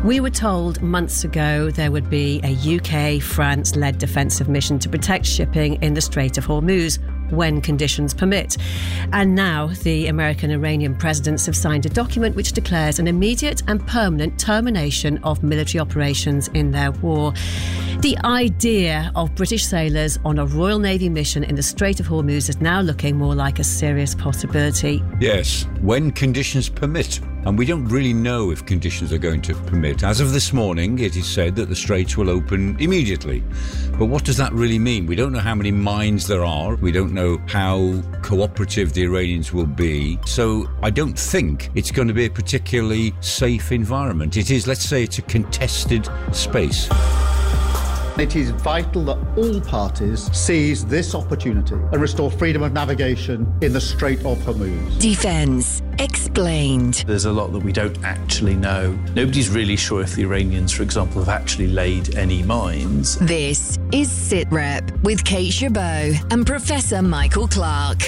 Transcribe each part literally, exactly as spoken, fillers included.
We were told months ago there would be a U K-France-led defensive mission to protect shipping in the Strait of Hormuz when conditions permit. And now the American-Iranian presidents have signed a document which declares an immediate and permanent termination of military operations in their war. The idea of British sailors on a Royal Navy mission in the Strait of Hormuz is now looking more like a serious possibility. Yes, when conditions permit. And we don't really know if conditions are going to permit. As of this morning, it is said that the straits will open immediately. But what does that really mean? We don't know how many mines there are. We don't know how cooperative the Iranians will be. So I don't think it's going to be a particularly safe environment. It is, let's say, it's a contested space. It is vital that all parties seize this opportunity and restore freedom of navigation in the Strait of Hormuz. Defence Explained. There's a lot that we don't actually know. Nobody's really sure if the Iranians, for example, have actually laid any mines. This is SitRep with Kate Chabot and Professor Michael Clark.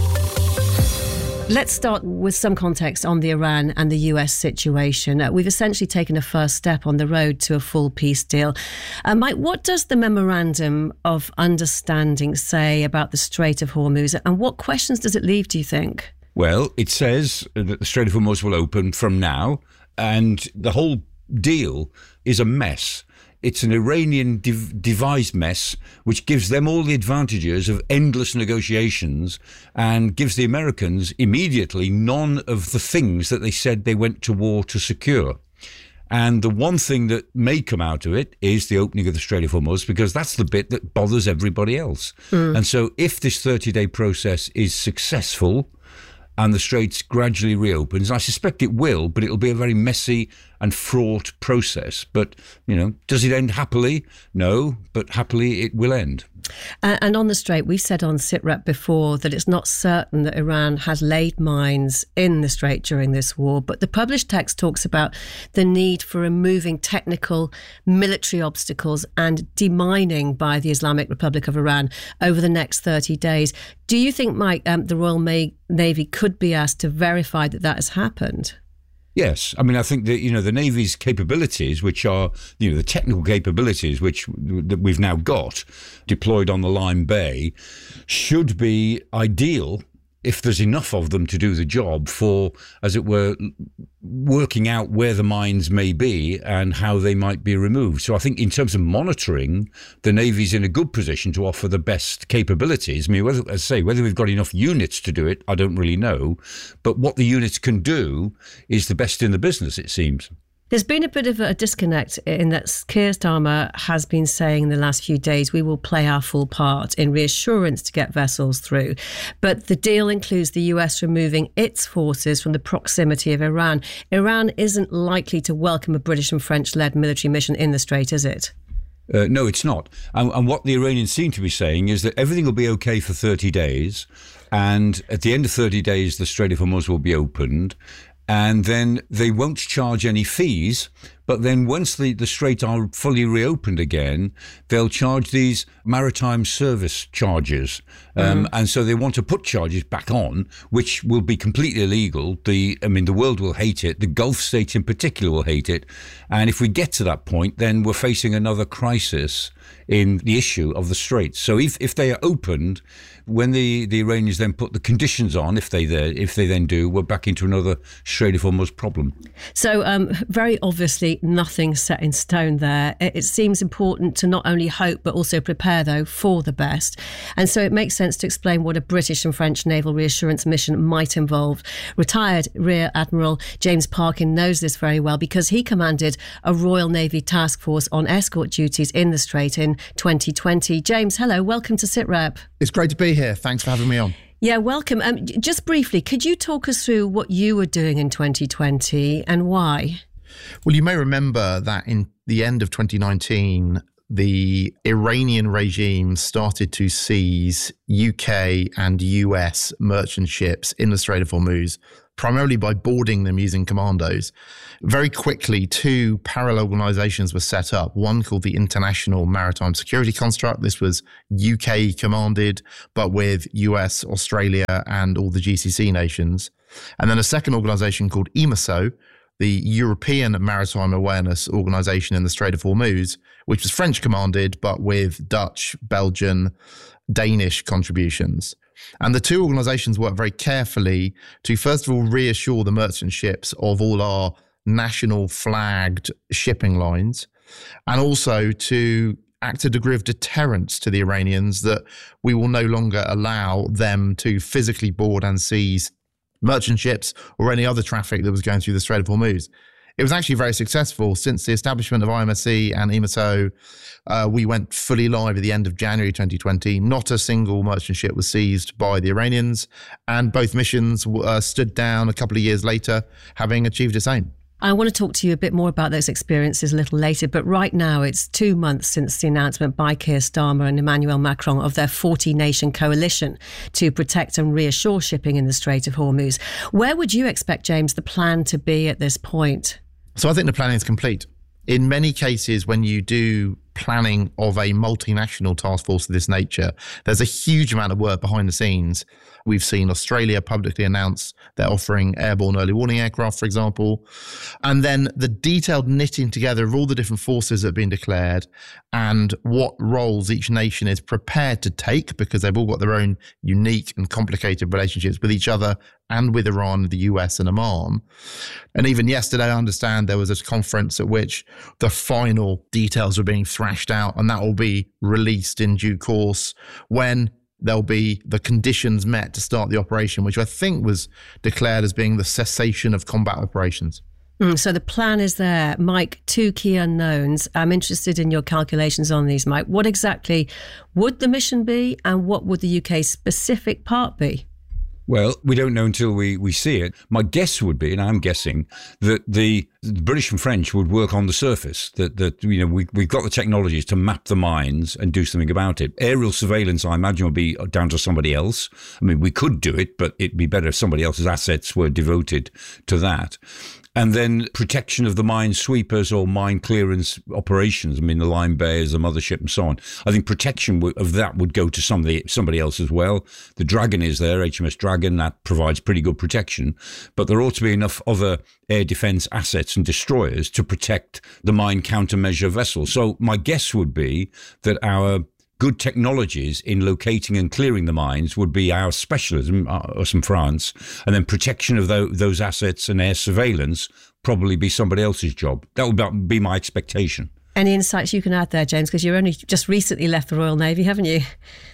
Let's start with some context on the Iran and the U S situation. Uh, we've essentially taken a first step on the road to a full peace deal. Uh, Mike, what does the Memorandum of Understanding say about the Strait of Hormuz, and what questions does it leave, do you think? Well, it says that the Strait of Hormuz will open from now, and the whole deal is a mess. It's an Iranian dev- devised mess which gives them all the advantages of endless negotiations and gives the Americans immediately none of the things that they said they went to war to secure. And the one thing that may come out of it is the opening of the Strait of Hormuz, because that's the bit that bothers everybody else. Mm. And so if this thirty-day process is successful and the Straits gradually reopens, I suspect it will, but it'll be a very messy and fraught process. But, you know, does it end happily? No, but happily it will end. Uh, and on the Strait, we've said on SitRep before that it's not certain that Iran has laid mines in the Strait during this war, but the published text talks about the need for removing technical military obstacles and demining by the Islamic Republic of Iran over the next thirty days. Do you think, Mike, um, the Royal Navy could be asked to verify that that has happened? Yes. I mean, I think that, you know, the Navy's capabilities, which are, you know, the technical capabilities which that we've now got deployed on the Lyme Bay, should be ideal if there's enough of them to do the job for, as it were, working out where the mines may be and how they might be removed. So I think in terms of monitoring, the Navy's in a good position to offer the best capabilities. I mean, whether, as I say, whether we've got enough units to do it, I don't really know. But what the units can do is the best in the business, it seems. There's been a bit of a disconnect in that Keir Starmer has been saying in the last few days, we will play our full part in reassurance to get vessels through. But the deal includes the U S removing its forces from the proximity of Iran. Iran isn't likely to welcome a British and French-led military mission in the Strait, is it? Uh, no, it's not. And, and what the Iranians seem to be saying is that everything will be okay for thirty days. And at the end of thirty days, the Strait of Hormuz will be opened. And then they won't charge any fees. But then once the, the Strait are fully reopened again, they'll charge these maritime service charges. Um, mm. And so they want to put charges back on, which will be completely illegal. The, I mean, the world will hate it. The Gulf states in particular will hate it. And if we get to that point, then we're facing another crisis in the issue of the Straits. So if, if they are opened, when the, the Iranians then put the conditions on, if they there, if they then do, we're back into another Strait of Hormuz problem. So um, very obviously nothing set in stone there. It, it seems important to not only hope but also prepare, though, for the best. And so it makes sense to explain what a British and French naval reassurance mission might involve. Retired Rear Admiral James Parkin knows this very well because he commanded a Royal Navy task force on escort duties in the Strait in twenty twenty. James, hello, welcome to SitRep. It's great to be here. Thanks for having me on. Yeah, welcome. Um, just briefly, could you talk us through what you were doing in twenty twenty and why? Well, you may remember that in the end of twenty nineteen, the Iranian regime started to seize U K and U S merchant ships in the Strait of Hormuz, primarily by boarding them using commandos. Very quickly, two parallel organizations were set up, one called the International Maritime Security Construct. This was U K commanded, but with U S, Australia, and all the G C C nations. And then a second organization called E M A S O. the European Maritime Awareness Organization in the Strait of Hormuz, which was French commanded, but with Dutch, Belgian, Danish contributions. And the two organizations work very carefully to, first of all, reassure the merchant ships of all our national flagged shipping lines, and also to act a degree of deterrence to the Iranians that we will no longer allow them to physically board and seize merchant ships or any other traffic that was going through the Strait of Hormuz. It was actually very successful. Since the establishment of I M S C and E M S O, uh, we went fully live at the end of January twenty twenty. Not a single merchant ship was seized by the Iranians, and both missions uh, stood down a couple of years later, having achieved its aim. I want to talk to you a bit more about those experiences a little later, but right now it's two months since the announcement by Keir Starmer and Emmanuel Macron of their forty-nation coalition to protect and reassure shipping in the Strait of Hormuz. Where would you expect, James, the plan to be at this point? So I think the planning is complete. In many cases, when you do planning of a multinational task force of this nature, there's a huge amount of work behind the scenes. We've seen Australia publicly announce they're offering airborne early warning aircraft, for example. And then the detailed knitting together of all the different forces that have been declared and what roles each nation is prepared to take, because they've all got their own unique and complicated relationships with each other and with Iran, the U S and Oman. And even yesterday, I understand there was a conference at which the final details were being thrashed out, and that will be released in due course when there'll be the conditions met to start the operation, which I think was declared as being the cessation of combat operations. Mm, so the plan is there. Mike, two key unknowns. I'm interested in your calculations on these, Mike. What exactly would the mission be, and what would the U K's specific part be? Well, we don't know until we, we see it. My guess would be, and I'm guessing, that the, the British and French would work on the surface, that, that you know, we, we've got the technologies to map the mines and do something about it. Aerial surveillance, I imagine, would be down to somebody else. I mean, we could do it, but it'd be better if somebody else's assets were devoted to that. And then protection of the mine sweepers or mine clearance operations. I mean, the Lyme Bay as a mothership and so on. I think protection of that would go to somebody, somebody else as well. The Dragon is there, H M S Dragon, that provides pretty good protection. But there ought to be enough other air defence assets and destroyers to protect the mine countermeasure vessels. So my guess would be that our good technologies in locating and clearing the mines would be our specialism, uh, us in France, and then protection of those, those assets and air surveillance probably be somebody else's job. That would be my expectation. Any insights you can add there, James? Because you've only just recently left the Royal Navy, haven't you?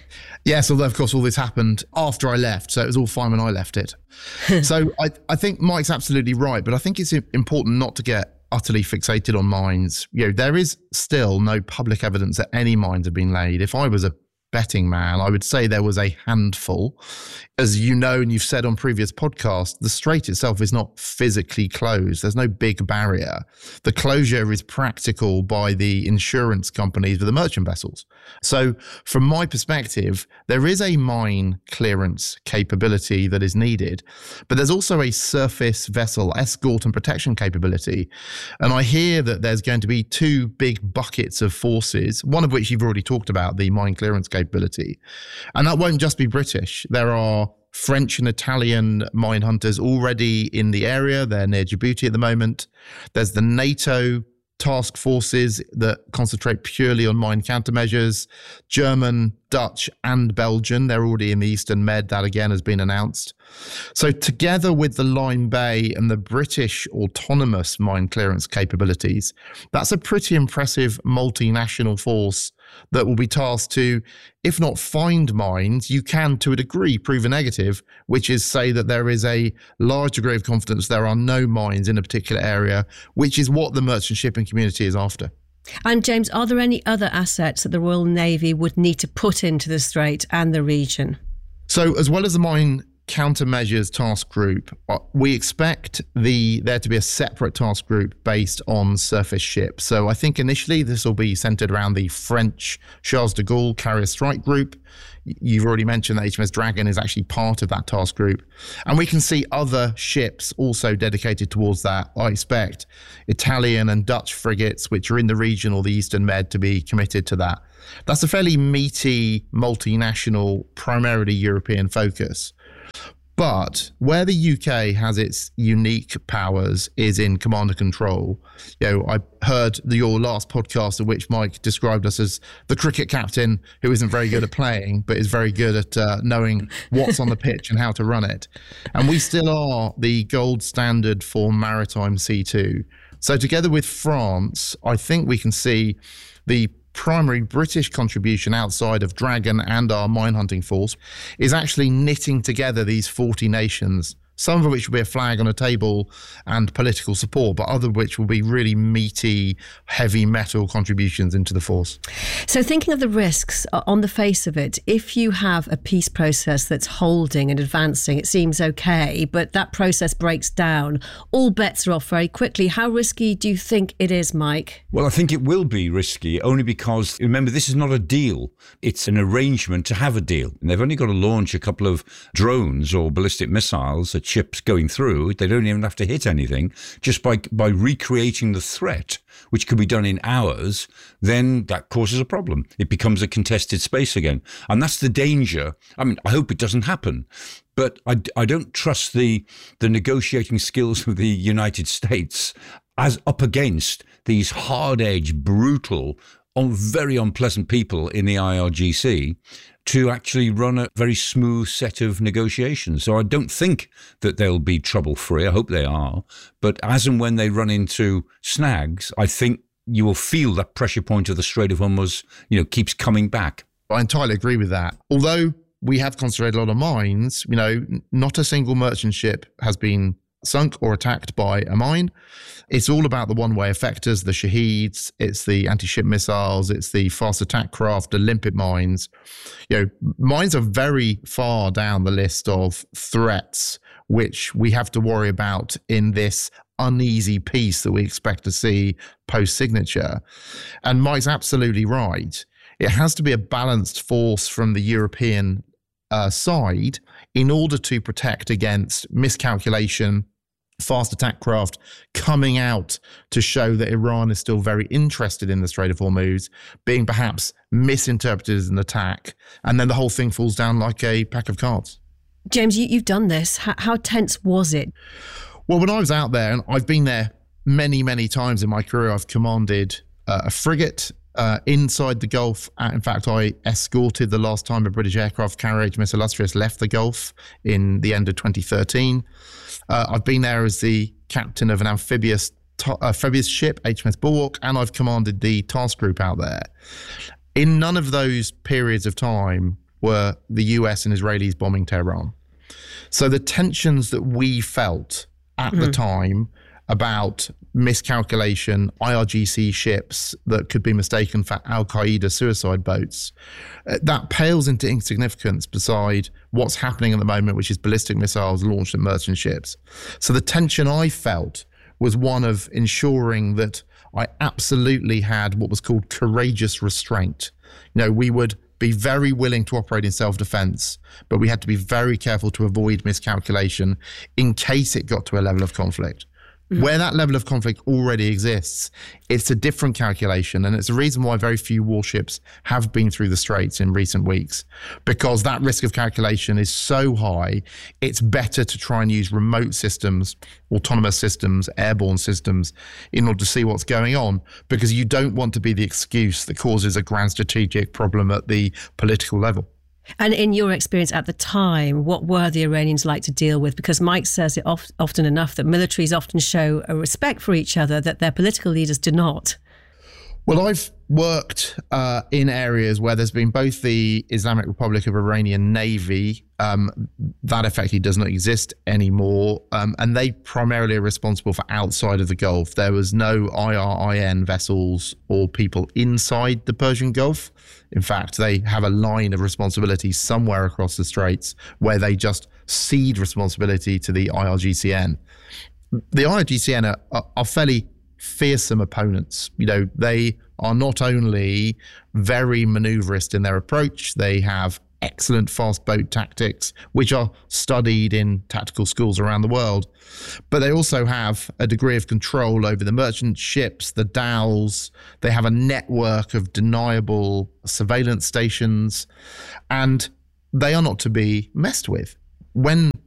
Yes, although, of course, all this happened after I left, so it was all fine when I left it. So I, I think Mike's absolutely right, but I think it's important not to get utterly fixated on mines. You know, there is still no public evidence that any mines have been laid. If I was a betting man, I would say there was a handful. As you know, and you've said on previous podcasts, the strait itself is not physically closed. There's no big barrier. The closure is practical by the insurance companies for the merchant vessels. So from my perspective, there is a mine clearance capability that is needed, but there's also a surface vessel escort and protection capability. And I hear that there's going to be two big buckets of forces, one of which you've already talked about, the mine clearance capability. And that won't just be British. There are French and Italian mine hunters already in the area. They're near Djibouti at the moment. There's the NATO task forces that concentrate purely on mine countermeasures. German, Dutch and Belgian, they're already in the Eastern Med. That again has been announced. So together with the Lyme Bay and the British autonomous mine clearance capabilities, that's a pretty impressive multinational force that will be tasked to, if not find mines, you can to a degree prove a negative, which is say that there is a large degree of confidence there are no mines in a particular area, which is what the merchant shipping community is after. And James, are there any other assets that the Royal Navy would need to put into the Strait and the region? So as well as the mine countermeasures task group, we expect the there to be a separate task group based on surface ships. So I think initially this will be centred around the French Charles de Gaulle Carrier Strike Group. You've already mentioned that H M S Dragon is actually part of that task group. And we can see other ships also dedicated towards that. I expect Italian and Dutch frigates, which are in the region or the Eastern Med, to be committed to that. That's a fairly meaty, multinational, primarily European focus. But where the U K has its unique powers is in command and control. You know, I heard the, your last podcast, in which Mike described us as the cricket captain who isn't very good at playing, but is very good at uh, knowing what's on the pitch and how to run it. And we still are the gold standard for maritime C two. So together with France, I think we can see the primary British contribution outside of Dragon and our mine hunting force is actually knitting together these forty nations, some of which will be a flag on a table and political support, but other of which will be really meaty, heavy metal contributions into the force. So thinking of the risks on the face of it, if you have a peace process that's holding and advancing, it seems okay, but that process breaks down, all bets are off very quickly. How risky do you think it is, Mike? Well, I think it will be risky, only because, remember, this is not a deal. It's an arrangement to have a deal. And they've only got to launch a couple of drones or ballistic missiles at ships going through. They don't even have to hit anything. Just by by recreating the threat, which could be done in hours, then that causes a problem. It becomes a contested space again. And that's the danger. I mean, I hope it doesn't happen. But I, I don't trust the the negotiating skills of the United States as up against these hard-edged, brutal, very unpleasant people in the I R G C to actually run a very smooth set of negotiations. So I don't think that they'll be trouble-free. I hope they are. But as and when they run into snags, I think you will feel that pressure point of the Strait of Hormuz, you know, keeps coming back. I entirely agree with that. Although we have concentrated a lot of mines, you know, not a single merchant ship has been sunk or attacked by a mine. It's all about the one-way effectors, the Shaheeds, it's the anti-ship missiles, it's the fast attack craft, the limpet mines. You know, mines are very far down the list of threats which we have to worry about in this uneasy peace that we expect to see post-signature. And Mike's absolutely right. It has to be a balanced force from the European uh, side in order to protect against miscalculation, fast attack craft coming out to show that Iran is still very interested in the Strait of Hormuz, being perhaps misinterpreted as an attack, and then the whole thing falls down like a pack of cards. James, you, you've done this. How, how tense was it? Well, when I was out there, and I've been there many, many times in my career, I've commanded uh, a frigate uh, inside the Gulf. Uh, in fact, I escorted the last time a British aircraft carrier, H M S Illustrious, left the Gulf in the end of twenty thirteen. Uh, I've been there as the captain of an amphibious, ta- amphibious ship, H M S Bulwark, and I've commanded the task group out there. In none of those periods of time were the U S and Israelis bombing Tehran. So the tensions that we felt at mm. the time about miscalculation, I R G C ships that could be mistaken for Al-Qaeda suicide boats, uh, that pales into insignificance beside what's happening at the moment, which is ballistic missiles launched at merchant ships. So the tension I felt was one of ensuring that I absolutely had what was called courageous restraint. You know, we would be very willing to operate in self-defense, but we had to be very careful to avoid miscalculation in case it got to a level of conflict. Mm-hmm. Where that level of conflict already exists, it's a different calculation, and it's the reason why very few warships have been through the Straits in recent weeks, because that risk of calculation is so high, it's better to try and use remote systems, autonomous systems, airborne systems, in order to see what's going on, because you don't want to be the excuse that causes a grand strategic problem at the political level. And in your experience at the time, what were the Iranians like to deal with? Because Mike says it oft, often enough that militaries often show a respect for each other that their political leaders do not. Well, I've worked uh, in areas where there's been both the Islamic Republic of Iranian Navy, um, that effectively does not exist anymore, um, and they primarily are responsible for outside of the Gulf. There was no I R I N vessels or people inside the Persian Gulf. In fact, they have a line of responsibility somewhere across the Straits where they just cede responsibility to the I R G C N. The I R G C N are, are, are fairly fearsome opponents. You know, they are not only very maneuverist in their approach, they have excellent fast boat tactics, which are studied in tactical schools around the world, but they also have a degree of control over the merchant ships, the dhows. They have a network of deniable surveillance stations, and they are not to be messed with. When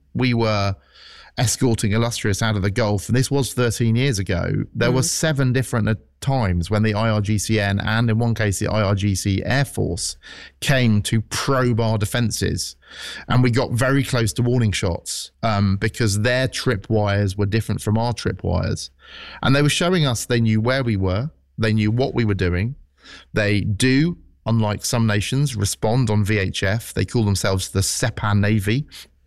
we were escorting Illustrious out of the Gulf, and this was thirteen years ago, there mm. were seven different times when the I R G C N and in one case the I R G C Air Force came to probe our defences, and we got very close to warning shots um, because their tripwires were different from our tripwires, and they were showing us they knew where we were, they knew what we were doing. They do, unlike some nations, respond on V H F. They call themselves the SEPA Navy.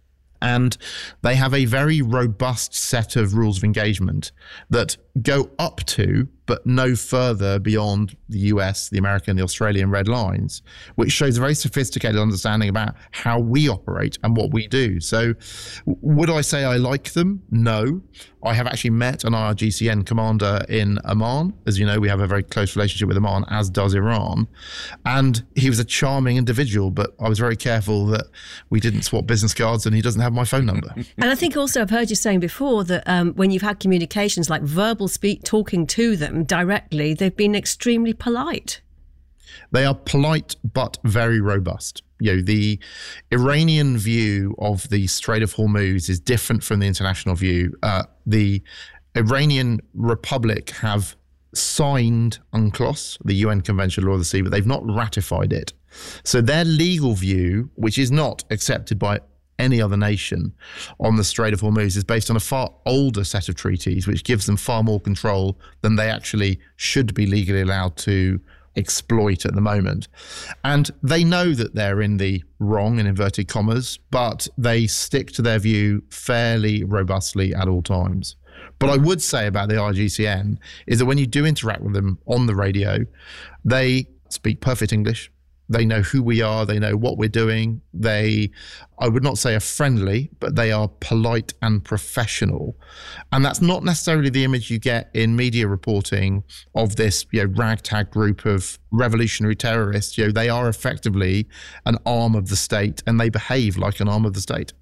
And they have a very robust set of rules of engagement that go up to, but no further beyond the U S, the American, the Australian red lines, which shows a very sophisticated understanding about how we operate and what we do. So would I say I like them? No. I have actually met an I R G C N commander in Oman. As you know, we have a very close relationship with Oman, as does Iran. And he was a charming individual, but I was very careful that we didn't swap business cards and he doesn't have my phone number. And I think also I've heard you saying before that um, when you've had communications like verbal speak, talking to them directly, they've been extremely polite. They are polite, but very robust. You know, the Iranian view of the Strait of Hormuz is different from the international view. Uh, the Iranian Republic have signed UNCLOS, the U N Convention on Law of the Sea, but they've not ratified it. So their legal view, which is not accepted by any other nation on the Strait of Hormuz, is based on a far older set of treaties, which gives them far more control than they actually should be legally allowed to exploit at the moment. And they know that they're in the wrong, in inverted commas, but they stick to their view fairly robustly at all times. But I would say about the I R G C N is that when you do interact with them on the radio, they speak perfect English. They know who we are. They know what we're doing. They, I would not say are friendly, but they are polite and professional. And that's not necessarily the image you get in media reporting of this, you know, ragtag group of revolutionary terrorists. You know, they are effectively an arm of the state, and they behave like an arm of the state.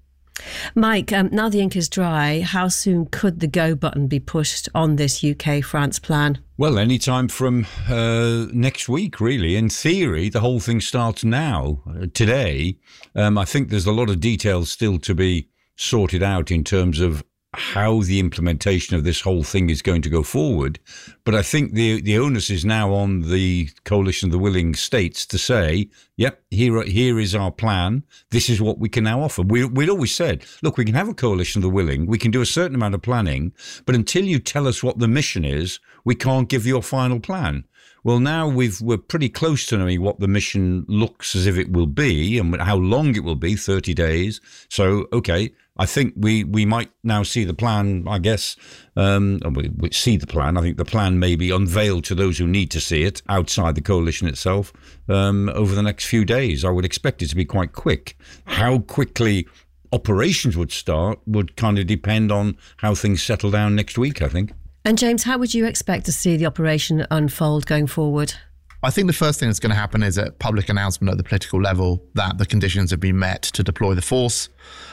Mike, um, now the ink is dry, how soon could the go button be pushed on this U K-France plan? Well, any time from uh, next week, really. In theory, the whole thing starts now, uh, today. Um, I think there's a lot of details still to be sorted out in terms of how the implementation of this whole thing is going to go forward. But I think the the onus is now on the Coalition of the Willing States to say, yep, here here is our plan. This is what we can now offer. We, we'd always said, look, we can have a coalition of the willing. We can do a certain amount of planning. But until you tell us what the mission is, we can't give you a final plan. Well, now we've, we're pretty close to knowing what the mission looks as if it will be and how long it will be, thirty days. So, okay, I think we, we might now see the plan, I guess. Um, we, we see the plan. I think the plan may be unveiled to those who need to see it outside the coalition itself um, over the next few days. I would expect it to be quite quick. How quickly operations would start would kind of depend on how things settle down next week, I think. And James, how would you expect to see the operation unfold going forward? I think the first thing that's going to happen is a public announcement at the political level that the conditions have been met to deploy the force.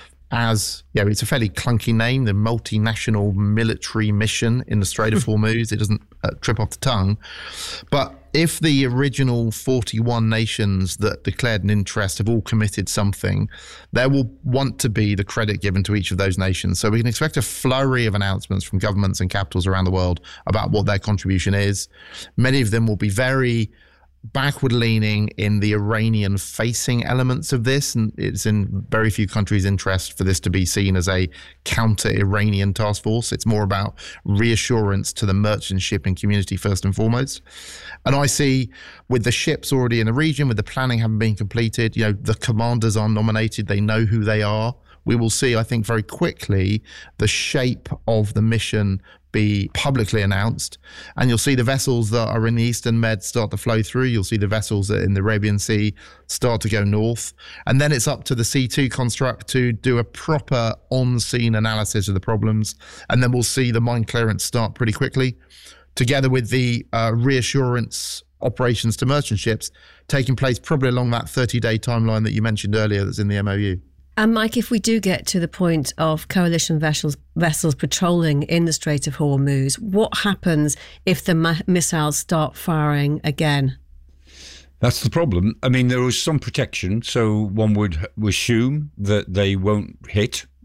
As, yeah, it's a fairly clunky name, the multinational military mission in the Strait of Hormuz. It doesn't uh, trip off the tongue. But if the original forty-one nations that declared an interest have all committed something, there will want to be the credit given to each of those nations. So we can expect a flurry of announcements from governments and capitals around the world about what their contribution is. Many of them will be very backward-leaning in the Iranian-facing elements of this, and it's in very few countries' interest for this to be seen as a counter-Iranian task force. It's more about reassurance to the merchant shipping community first and foremost. And I see, with the ships already in the region, with the planning having been completed, you know, the commanders are nominated, they know who they are. We will see, I think, very quickly the shape of the mission be publicly announced, and you'll see the vessels that are in the Eastern Med start to flow through. You'll see the vessels that are in the Arabian Sea start to go north, and then it's up to the C two construct to do a proper on-scene analysis of the problems, and then we'll see the mine clearance start pretty quickly, together with the uh, reassurance operations to merchant ships taking place probably along that thirty-day timeline that you mentioned earlier that's in the M O U. And Mike, if we do get to the point of coalition vessels vessels patrolling in the Strait of Hormuz, what happens if the ma- missiles start firing again? That's the problem. I mean, there is some protection, so one would assume that they won't hit